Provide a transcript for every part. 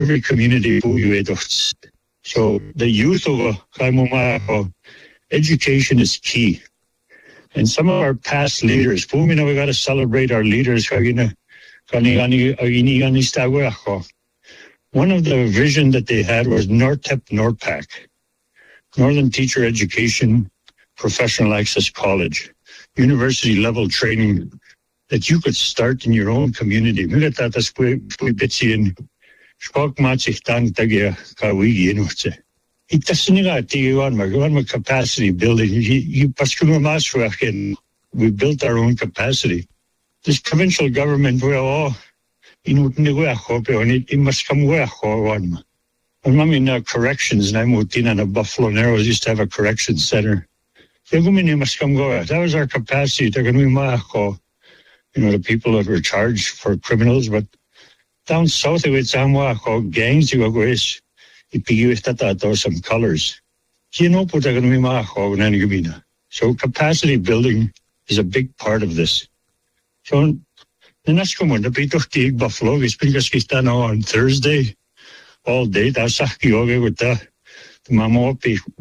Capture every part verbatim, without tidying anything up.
every community puhuetos. So the youth of Kaimuma, education is key. And some of our past leaders, we got to celebrate our leaders. One of the vision that they had was NORTEP NORPAC, Northern Teacher Education Professional Access College, university level training that you could start in your own community. It doesn't capacity building. We built our own capacity. This provincial government, we're all it must come one. I'm in uh, corrections, and I'm in Buffalo Narrows used to have a corrections center. That was our capacity. You know, the people that were charged for criminals, but down south of it's gangs, you go, some colors. So capacity building is a big part of this. So the next one, the Peter Teague Buffalo, is because he's done on Thursday all day. That's a yoga with the Mamo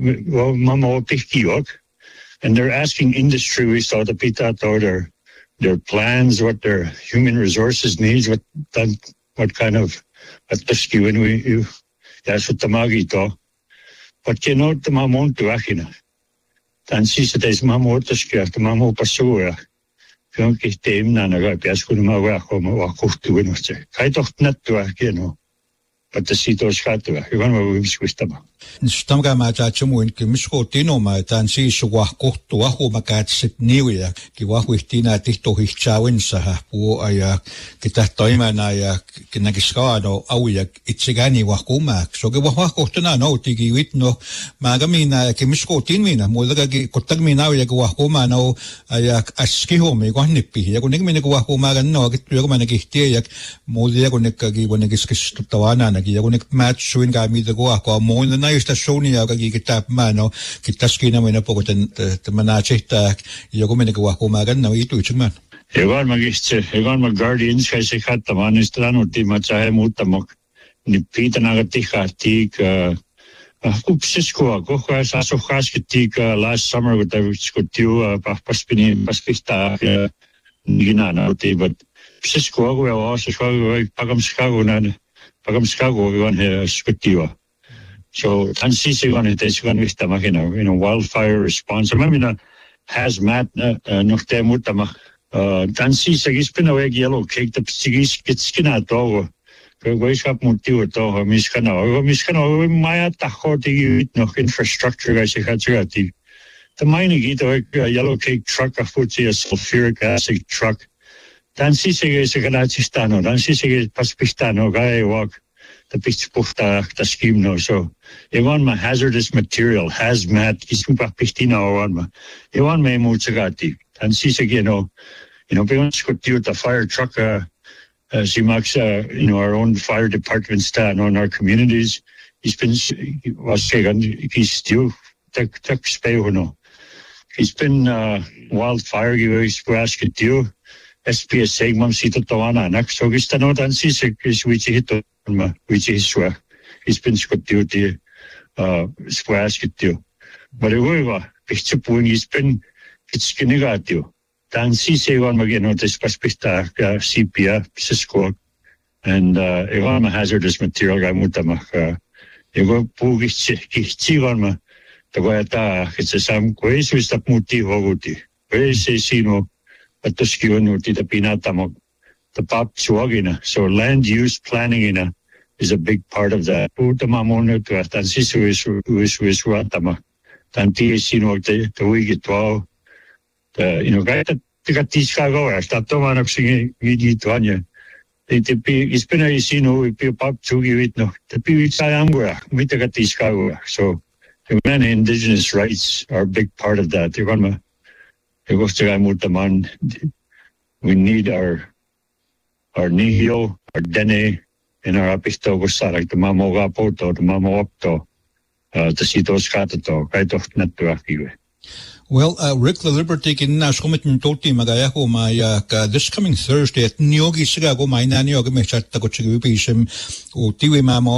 Pikiok. And they're asking industry, we saw the Pita their their plans, what their human resources needs, what what kind of at the when we you that's what the magito. But you know the mamon to Akina. Dan si sa des mamo to skia, the mamo pasua. Fion ki team na naga pias kun mawa ko mawa kuhtu when was it. Kai toch net to Akino. But the sito skatu, you want to be swistama. Stamga matachumu in Kimsko Tino Matansi Suakoto Makat Sitniwia, Kiwahuitina Tito Hichawin Saha, Puaya, Kitatoimanaya, Kinagiscado, Awia, Itzigani Wakuma, so Gawakotana, no Tigi Witno, Magamina, Kimsko Tinmina, Mulagi Kotamina, Yaguakuma, no Ayak Askiho, Megonipi, Yagunimina Guakuma, no, get Yomanaki, Muliagoniki, when it is Tawana, Yagunik match, swing Gami the Guaco, more than I used to show you a mano, Kitaskina when a pocket and the Manachita, Yoguminaguacumagan, now eat which man. Evan Magist, Evan Maguardians, Hesikat, the man is Trano Timacha Mutamok, Nipita Nagatika, Tik, Upsisko, Gokas, Asokaskitika, last summer with the Scotu, Paspini, Paspista, Nina, but Psisko, we also Pagam Chicago, Pagam Chicago, we want here, Scotua. So, Tansisi on it is going to be, you know, wildfire response. I mean, hazmat, Norte Mutama, Tansisi is been away yellow cake, the Sigis get skin at all. Wake up Mutu at all, Miskano, Miskano, Maya Tahoti, no infrastructure, I say, Hatsirati. The mining eat a yellow cake truck, a footsie, a sulfuric acid truck. Tansisi is a Ganachistano, Tansisi is Paspistano, guy walk. The pitch puhta the scheme no so Evan ma hazardous material hazmat isumpa pistina owanma Evan me mutsagati and see again no you know we could do the fire truck uh Simax uh, you know our own fire department stand on our communities he's been was saying he's still tech tech no he's been uh wildfire giveaways for ask it you S P S A mom sito tawana nak so gistano dan si is which hit which is where he's been squat duty uh squash it you but it was it's point he's been it's kinigatio dan si se one magino this paspista C P A Cisco and uh evan hazardous material guy mutama uh ego pugichi kichiwanma the way ta it's a some ways with the muti hoguti where say sino at the skiwanu ti the pinatamo the pop chuagina so land use planning in a is a big part of that. Utamamono to Atansisu is is Watama. Tanti sino the we get to the you know right to get this cargo as that one of singing to Anya. It's been a sino we pop to give it no. The Piwitsayangua, we take this cargo. So the many indigenous rights are a big part of that. They're gonna it goes to Mutaman. We need our our Nihio, our Dene. In our apisto was like the Mamo Rapoto, the Mamo Opto, uh, the Sito Scatato, right off net to Akiwe. Well, uh, Rick the Liberty kin na skumit toti magaya ko maya ka this coming Thursday at niogi siga ko may na niogi me chat ko chigi bisem o tiwi mama